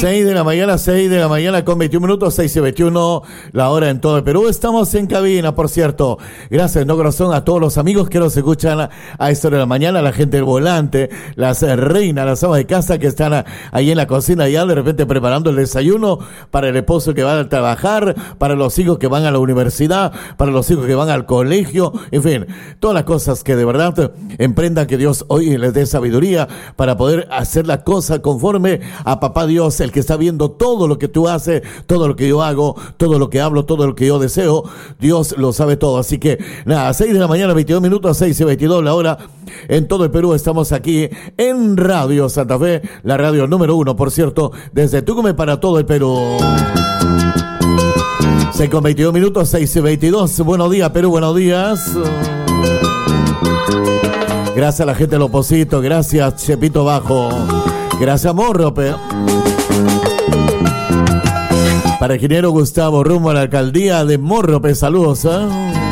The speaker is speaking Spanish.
6 de la mañana con 21 minutos, 6:21, la hora en todo el Perú. Estamos en cabina, por cierto. Gracias, no corazón, a todos los amigos que nos escuchan a esta hora de la mañana, la gente del volante, las reinas, las amas de casa que están ahí en la cocina ya de repente preparando el desayuno para el esposo que va a trabajar, para los hijos que van a la universidad, para los hijos que van al colegio, en fin, todas las cosas que de verdad emprendan, que Dios hoy les dé sabiduría para poder hacer la cosa conforme a Papá Dios, el que está viendo todo lo que tú haces, todo lo que yo hago, todo lo que hablo, todo lo que yo deseo. Dios lo sabe todo. Así que nada, 6 de la mañana, 22 minutos, 6:22 la hora en todo el Perú. Estamos aquí en Radio Santa Fe, la radio número 1, por cierto, desde Tucumán para todo el Perú. 6:22 minutos, 6:22. Buenos días, Perú, buenos días. Gracias a la gente del Oposito, gracias Chepito Bajo, gracias Morrope. Para el ingeniero Gustavo, rumbo a la alcaldía de Morrope, saludos.